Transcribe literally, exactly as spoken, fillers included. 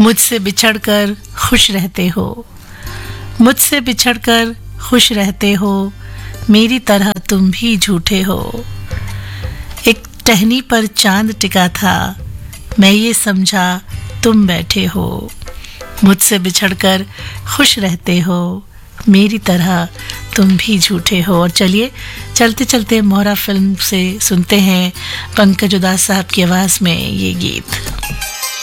मुझसे बिछड़कर खुश रहते हो, मुझसे बिछड़कर खुश रहते हो, मेरी तरह तुम भी झूठे हो। एक टहनी पर चांद टिका था, मैं ये समझा तुम बैठे हो। मुझसे बिछड़कर खुश रहते हो, मेरी तरह तुम भी झूठे हो। और चलिए चलते चलते मोहरा फिल्म से सुनते हैं पंकज उधास साहब की आवाज़ में ये गीत।